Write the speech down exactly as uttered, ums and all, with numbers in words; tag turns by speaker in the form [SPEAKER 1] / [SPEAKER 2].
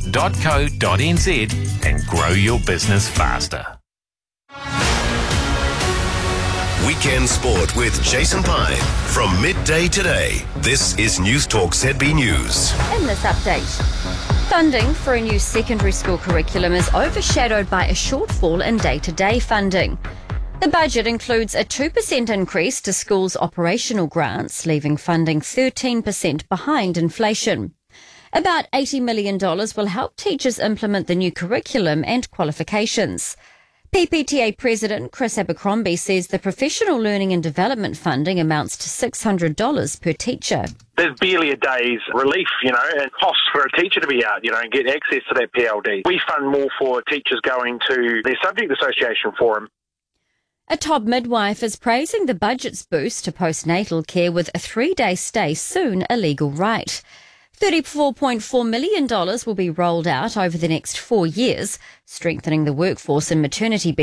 [SPEAKER 1] dot co dot n z and grow your business faster.
[SPEAKER 2] Weekend Sport with Jason Pine from midday today. This is News Talk Z B News.
[SPEAKER 3] In this update, funding for a new secondary school curriculum is overshadowed by a shortfall in day-to-day funding. The budget includes a two percent increase to schools' operational grants, leaving funding thirteen percent behind inflation. About eighty million dollars will help teachers implement the new curriculum and qualifications. P P T A President Chris Abercrombie says the professional learning and development funding amounts to six hundred dollars per teacher.
[SPEAKER 4] There's barely a day's relief, you know, and costs for a teacher to be out, you know, and get access to that P L D. We fund more for teachers going to their subject association forum.
[SPEAKER 3] A top midwife is praising the budget's boost to postnatal care with a three-day stay soon a legal right. thirty-four point four million dollars will be rolled out over the next four years, strengthening the workforce in maternity